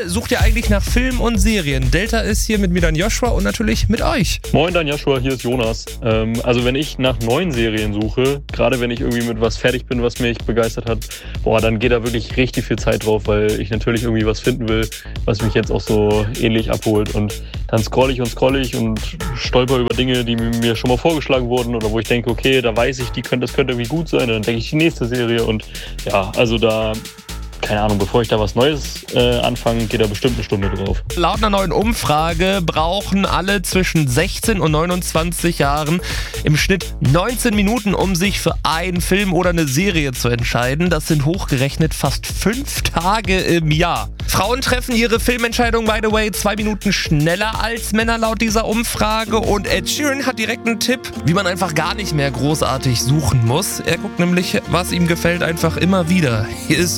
sucht ihr eigentlich nach Filmen und Serien? Delta ist hier mit mir dann Joshua und natürlich mit euch. Moin, dann Joshua, hier ist Jonas. Also wenn ich nach neuen Serien suche, gerade wenn ich irgendwie mit was fertig bin, was mich begeistert hat, dann geht da wirklich richtig viel Zeit drauf, weil ich natürlich irgendwie was finden will, was mich jetzt auch so ähnlich abholt. Und dann scroll ich und stolper über Dinge, die mir schon mal vorgeschlagen wurden oder wo ich denke, okay, da weiß ich, das könnte irgendwie gut sein. Und dann denke ich die nächste Serie und ja, also da... Keine Ahnung, bevor ich da was Neues anfange, geht da bestimmt eine Stunde drauf. Laut einer neuen Umfrage brauchen alle zwischen 16 und 29 Jahren im Schnitt 19 Minuten, um sich für einen Film oder eine Serie zu entscheiden. Das sind hochgerechnet fast 5 Tage im Jahr. Frauen treffen ihre Filmentscheidung, by the way, 2 Minuten schneller als Männer laut dieser Umfrage. Und Ed Sheeran hat direkt einen Tipp, wie man einfach gar nicht mehr großartig suchen muss. Er guckt nämlich, was ihm gefällt, einfach immer wieder. Hier ist